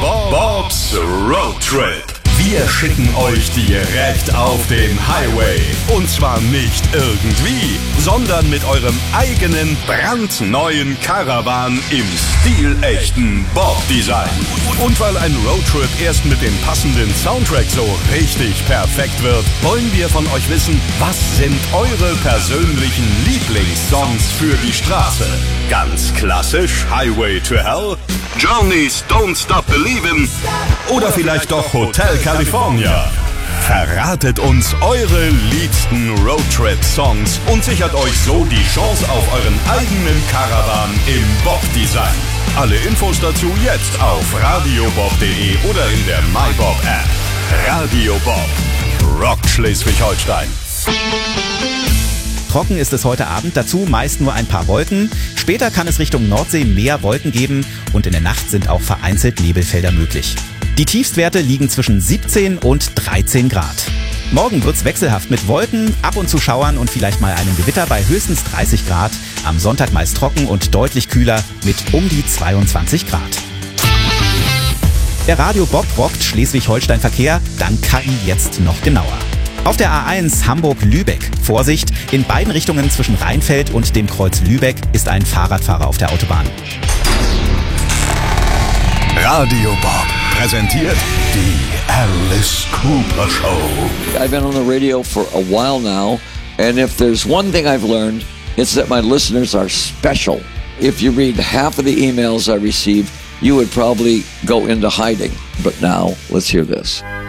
Bob's Road Trip. Wir schicken euch direkt auf den Highway. Und zwar nicht irgendwie, sondern mit eurem eigenen brandneuen Caravan im stilechten Bob-Design. Und weil ein Roadtrip erst mit dem passenden Soundtrack so richtig perfekt wird, wollen wir von euch wissen, was sind eure persönlichen Lieblingssongs für die Straße? Ganz klassisch Highway to Hell, Journey's Don't Stop Believin' oder vielleicht doch Hotel California. Verratet uns eure liebsten Roadtrip-Songs und sichert euch so die Chance auf euren eigenen Caravan im Bob-Design. Alle Infos dazu jetzt auf radiobob.de oder in der MyBob-App. Radio Bob rockt Schleswig-Holstein. Trocken ist es heute Abend, dazu meist nur ein paar Wolken. Später kann es Richtung Nordsee mehr Wolken geben und in der Nacht sind auch vereinzelt Nebelfelder möglich. Die Tiefstwerte liegen zwischen 17 und 13 Grad. Morgen wird's wechselhaft mit Wolken, ab und zu Schauern und vielleicht mal einem Gewitter bei höchstens 30 Grad. Am Sonntag meist trocken und deutlich kühler mit um die 22 Grad. Der Radio Bob rockt Schleswig-Holstein Verkehr, dank KI jetzt noch genauer. Auf der A1 Hamburg-Lübeck. Vorsicht, in beiden Richtungen zwischen Rheinfeld und dem Kreuz Lübeck ist ein Fahrradfahrer auf der Autobahn. Radio Bob präsentiert die Alice Cooper Show. I've been on the radio for a while now, and if there's one thing I've learned, it's that my listeners are special. If you read half of the emails I receive, you would probably go into hiding. But now, let's hear this.